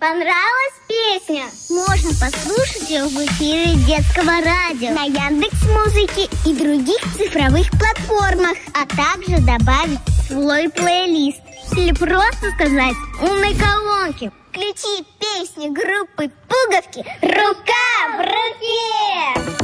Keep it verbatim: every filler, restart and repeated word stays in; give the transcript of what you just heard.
Понравилась песня? Можно послушать ее в эфире детского радио на Яндекс.Музыке и других цифровых платформах, а также добавить в свой плейлист. Или просто сказать умной колонке: включи песни группы Пуговки «Рука в руке».